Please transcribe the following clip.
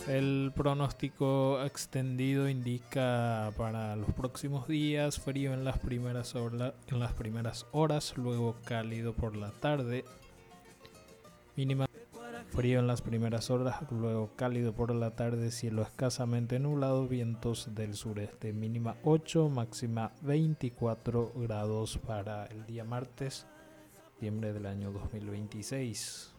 El pronóstico extendido indica para los próximos días frío en las primeras horas, luego cálido por la tarde, mínima frío en las primeras horas, luego cálido por la tarde, cielo escasamente nublado, vientos del sureste, mínima 8, máxima 24 grados para el día martes, septiembre del año 2026.